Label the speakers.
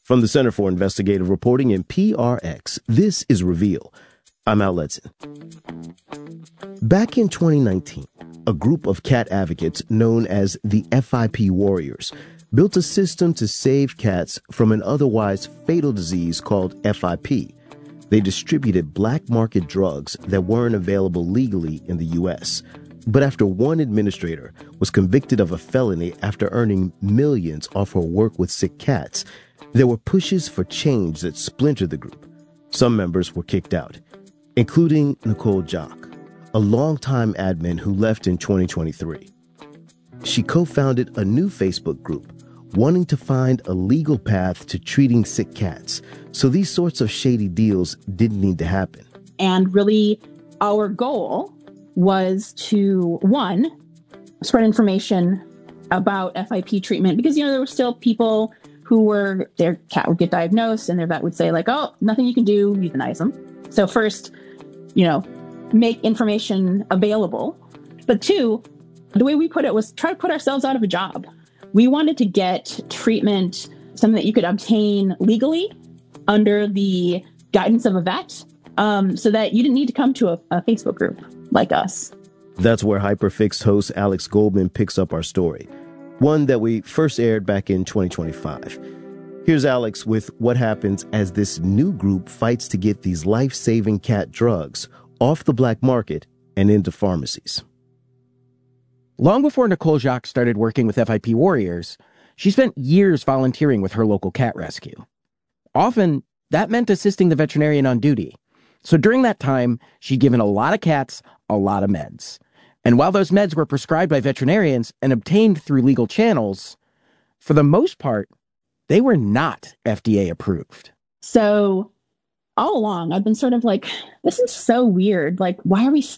Speaker 1: From the Center for Investigative Reporting and PRX, this is Reveal. I'm Al Letson. Back in 2019, a group of cat advocates known as the FIP Warriors built a system to save cats from an otherwise fatal disease called FIP. They distributed black market drugs that weren't available legally in the U.S. But after one administrator was convicted of a felony after earning millions off her work with sick cats, there were pushes for change that splintered the group. Some members were kicked out, including Nicole Jock, a longtime admin who left in 2023. She co-founded a new Facebook group, wanting to find a legal path to treating sick cats, so these sorts of shady deals didn't need to happen.
Speaker 2: And really, our goal was to, one, spread information about FIP treatment, because, there were still people who their cat would get diagnosed and their vet would say, like, oh, nothing you can do, euthanize them. So first, make information available. But two, the way we put it was try to put ourselves out of a job. We wanted to get treatment, something that you could obtain legally under the guidance of a vet, so that you didn't need to come to a Facebook group like us.
Speaker 1: That's where Hyperfixed host Alex Goldman picks up our story, one that we first aired back in 2025. Here's Alex with what happens as this new group fights to get these life-saving cat drugs off the black market and into pharmacies.
Speaker 3: Long before Nicole Jock started working with FIP Warriors, she spent years volunteering with her local cat rescue. Often, that meant assisting the veterinarian on duty. So during that time, she'd given a lot of cats a lot of meds. And while those meds were prescribed by veterinarians and obtained through legal channels, for the most part, they were not FDA approved.
Speaker 2: So all along, I've been sort of like, this is so weird. Like, why are we